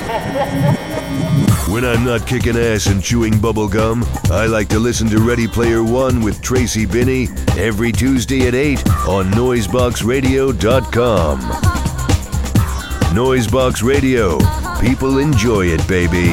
When I'm not kicking ass and chewing bubble gum, I like to listen to Ready Player One with Tracy Binney every Tuesday at 8 on NoiseboxRadio.com. Noisebox Radio. People enjoy it, baby.